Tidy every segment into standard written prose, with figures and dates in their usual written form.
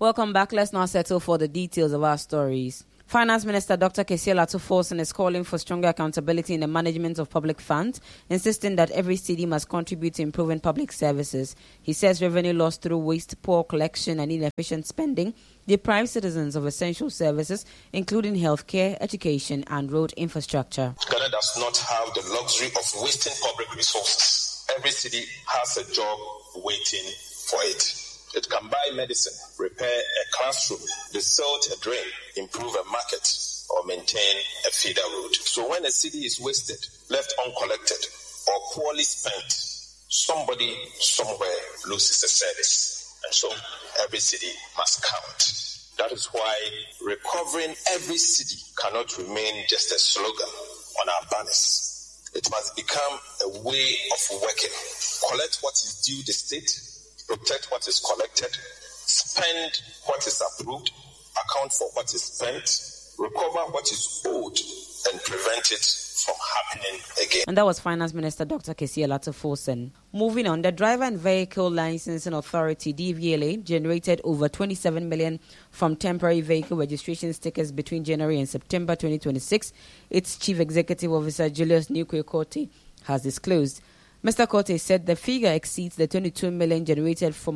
Welcome back. Let's now settle for the details of our stories. Finance Minister Dr. Kesiel Atuforsen is calling for stronger accountability in the management of public funds, insisting that every city must contribute to improving public services. He says revenue lost through waste, poor collection and inefficient spending deprive citizens of essential services, including healthcare, education and road infrastructure. Ghana does not have the luxury of wasting public resources. Every city has a job waiting for it. It can buy medicine, repair a classroom, desilt a drain, improve a market, or maintain a feeder road. So when a city is wasted, left uncollected, or poorly spent, somebody somewhere loses a service. And so every city must count. That is why recovering every city cannot remain just a slogan on our banners. It must become a way of working. Collect what is due the state, protect what is collected, spend what is approved, account for what is spent, recover what is owed, and prevent it from happening again. And that was Finance Minister Dr. Kesiel Atuforsen. Moving on, the Driver and Vehicle Licensing Authority, DVLA, generated over 27 million from temporary vehicle registration stickers between January and September 2026. Its Chief Executive Officer, Julius Nikwe-Korte, has disclosed. Mr. Korte said the figure exceeds the 22 million generated from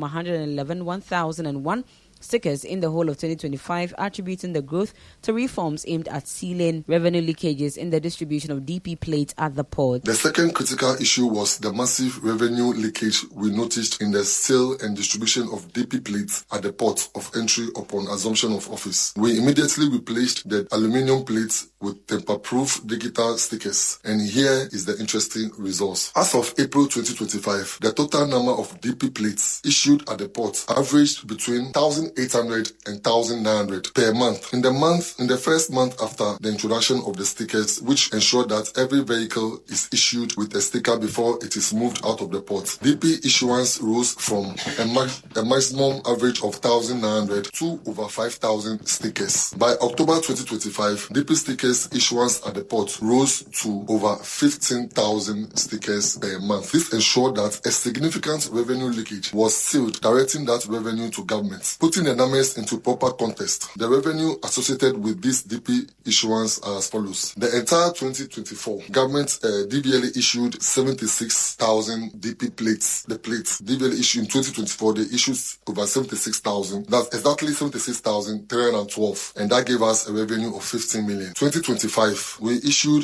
1,001 stickers in the whole of 2025, attributing the growth to reforms aimed at sealing revenue leakages in the distribution of DP plates at the port. The second critical issue was the massive revenue leakage we noticed in the sale and distribution of DP plates at the port of entry upon assumption of office. We immediately replaced the aluminium plates with tamper-proof digital stickers, and here is the interesting resource. As of April 2025, the total number of DP plates issued at the port averaged between 1,800 and 1,900 per month. In the first month after the introduction of the stickers, which ensure that every vehicle is issued with a sticker before it is moved out of the port, DP issuance rose from a maximum average of 1,900 to over 5,000 stickers. By October 2025, DP stickers issuance at the port rose to over 15,000 stickers per month. This ensured that a significant revenue leakage was sealed, directing that revenue to government. Putting the numbers into proper context, the revenue associated with this DP issuance are as follows. The entire 2024, government DVLA issued 76,000 DP plates. The plates DVLA issued in 2024, they issued over 76,000. That's exactly 76,312, and that gave us a revenue of 15 million. 2025, we issued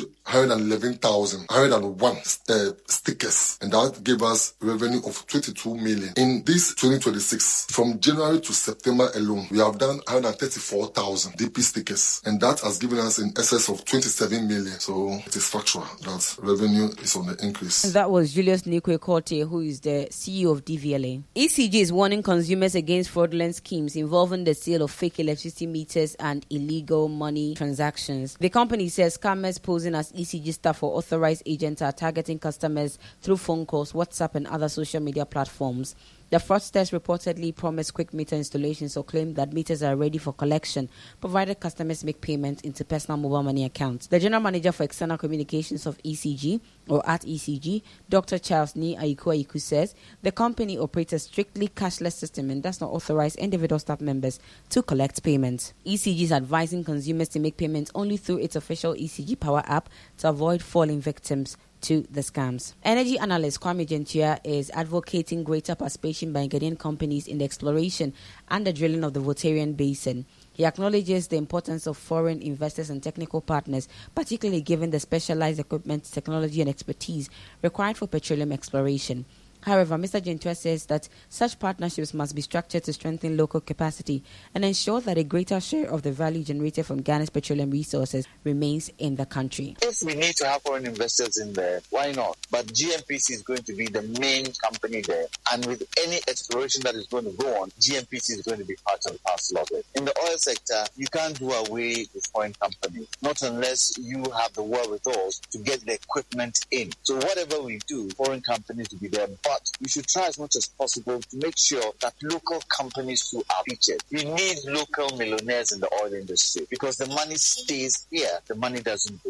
101 stickers, and that gave us revenue of 22 million. In this 2026, from January to September alone, we have done 134,000 DP stickers, and that has given us in excess of 27 million. So it is factual that revenue is on the increase. That was Julius Nikwe-Korte, who is the CEO of DVLA. ECG is warning consumers against fraudulent schemes involving the sale of fake electricity meters and illegal money transactions. The company says scammers posing as ECG staff or authorized agents are targeting customers through phone calls, WhatsApp and other social media platforms. The fraudsters reportedly promised quick meter installations or claimed that meters are ready for collection, provided customers make payment into personal mobile money accounts. The General Manager for External Communications of ECG, or at ECG, Dr. Charles Ni Ayiku says the company operates a strictly cashless system and does not authorize individual staff members to collect payments. ECG is advising consumers to make payments only through its official ECG Power app to avoid falling victims to the scams. Energy analyst Kwame Gentua is advocating greater participation by Ghanaian companies in the exploration and the drilling of the Voltarian Basin. He acknowledges the importance of foreign investors and technical partners, particularly given the specialized equipment, technology and expertise required for petroleum exploration. However, Mr. Gentua says that such partnerships must be structured to strengthen local capacity and ensure that a greater share of the value generated from Ghana's petroleum resources remains in the country. If we need to have foreign investors in there, why not? But GNPC is going to be the main company there. And with any exploration that is going to go on, GNPC is going to be part and parcel of it. In the oil sector, you can't do away with foreign companies, not unless you have the wherewithal to get the equipment in. So whatever we do, foreign companies will be there. But we should try as much as possible to make sure that local companies too are featured. We need local millionaires in the oil industry because the money stays here, the money doesn't go out.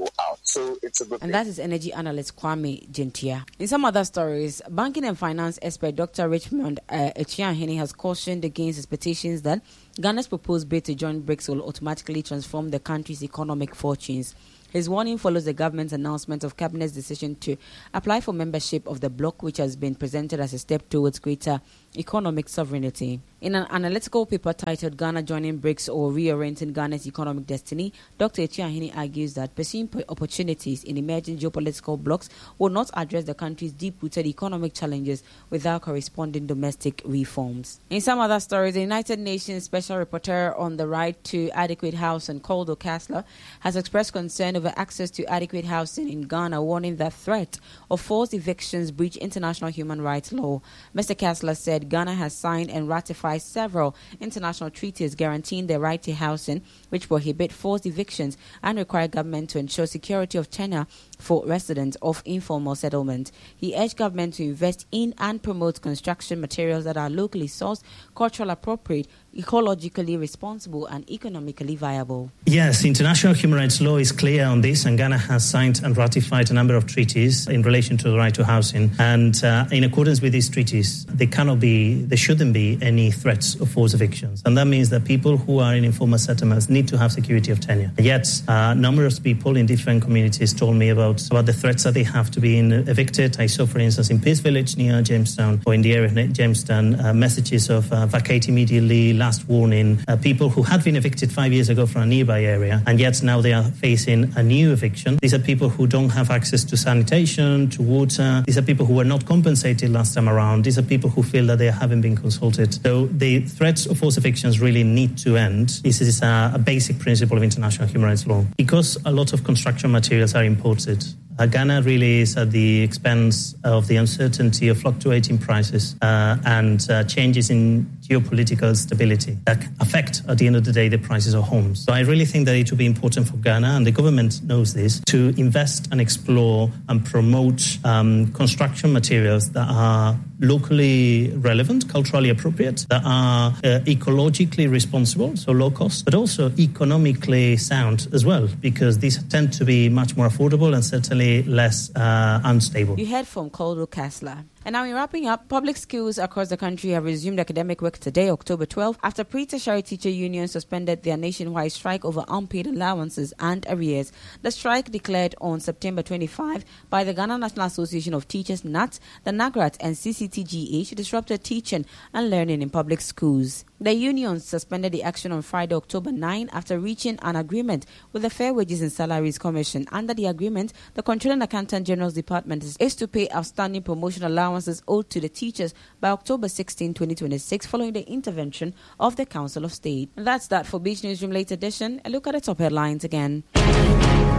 So it's a good thing. And that is energy analyst Kwame Gentia. In some other stories, banking and finance expert Dr. Richmond Echiahini has cautioned against expectations that Ghana's proposed bid to join BRICS will automatically transform the country's economic fortunes. His warning follows the government's announcement of Cabinet's decision to apply for membership of the bloc, which has been presented as a step towards greater economic sovereignty. In an analytical paper titled Ghana Joining BRICS or Reorienting Ghana's Economic Destiny, Dr. Echiahini argues that pursuing opportunities in emerging geopolitical blocs will not address the country's deep-rooted economic challenges without corresponding domestic reforms. In some other stories, the United Nations Special Rapporteur on the Right to Adequate Housing, Koldo Kastler, has expressed concern over access to adequate housing in Ghana, warning that threat of forced evictions breach international human rights law. Mr. Kastler said Ghana has signed and ratified several international treaties guaranteeing the right to housing, which prohibit forced evictions and require government to ensure security of tenure for residents of informal settlement. He urged government to invest in and promote construction materials that are locally sourced, culturally appropriate, ecologically responsible and economically viable. Yes, international human rights law is clear on this, and Ghana has signed and ratified a number of treaties in relation to the right to housing. And in accordance with these treaties, there shouldn't be any threats of forced evictions. And that means that people who are in informal settlements need to have security of tenure. Yet, numerous people in different communities told me about the threats that they have to be evicted. I saw, for instance, in Peace Village near Jamestown, or in the area of Jamestown, messages of vacate immediately, last warning, people who had been evicted 5 years ago from a nearby area, and yet now they are facing a new eviction. These are people who don't have access to sanitation, to water. These are people who were not compensated last time around. These are people who feel that they haven't been consulted. So the threats of forced evictions really need to end. This is a basic principle of international human rights law. Because a lot of construction materials are imported, Ghana really is at the expense of the uncertainty of fluctuating prices and changes in geopolitical stability that affect, at the end of the day, the prices of homes. So I really think that it will be important for Ghana, and the government knows this, to invest and explore and promote construction materials that are locally relevant, culturally appropriate, that are ecologically responsible, so low cost, but also economically sound as well, because these tend to be much more affordable and certainly less unstable. You heard from Koldo Kastler. And now in wrapping up, public schools across the country have resumed academic work today, October 12th, after pre-tertiary teacher unions suspended their nationwide strike over unpaid allowances and arrears. The strike, declared on September 25 by the Ghana National Association of Teachers, NAT, the NAGRAT and CCTGH, disrupted teaching and learning in public schools. The unions suspended the action on Friday, October 9, after reaching an agreement with the Fair Wages and Salaries Commission. Under the agreement, the Controlling Accountant General's Department is to pay outstanding promotion allowances owed to the teachers by October 16, 2026, following the intervention of the Council of State. And that's that for Beach Newsroom Late Edition. A look at the top headlines again.